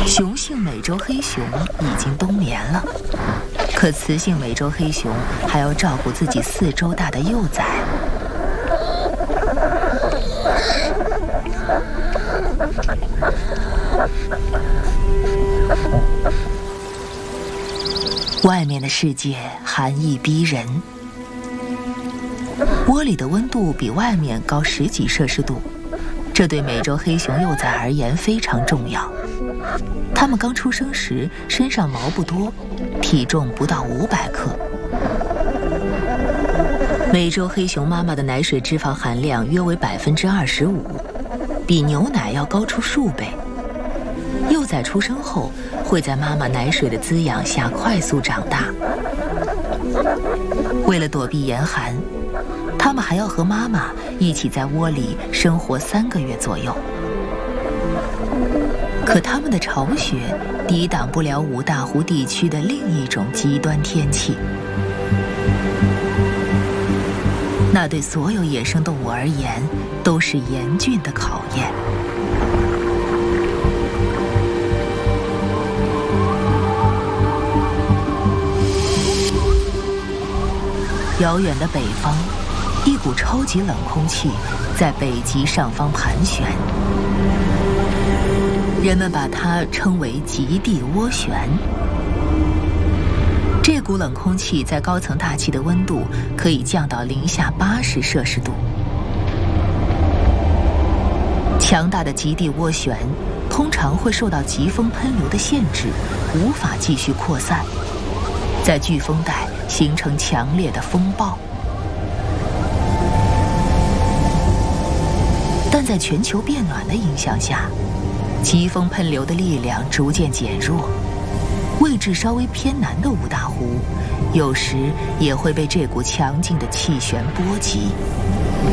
雄性美洲黑熊已经冬眠了，可雌性美洲黑熊还要照顾自己4周大的幼崽。外面的世界寒意逼人，窝里的温度比外面高10几摄氏度，这对美洲黑熊幼崽而言非常重要。它们刚出生时身上毛不多，体重不到500克。美洲黑熊妈妈的奶水脂肪含量约为25%，比牛奶要高出数倍。幼崽出生后会在妈妈奶水的滋养下快速长大。为了躲避严寒，它们还要和妈妈一起在窝里生活3个月左右。可它们的巢穴抵挡不了五大湖地区的另一种极端天气，那对所有野生动物而言都是严峻的考验。遥远的北方，一股超级冷空气在北极上方盘旋，人们把它称为极地涡旋。这股冷空气在高层大气的温度可以降到零下80摄氏度。强大的极地涡旋通常会受到疾风喷流的限制，无法继续扩散，在飓风带形成强烈的风暴。但在全球变暖的影响下，疾风喷流的力量逐渐减弱，位置稍微偏南的五大湖有时也会被这股强劲的气旋波及。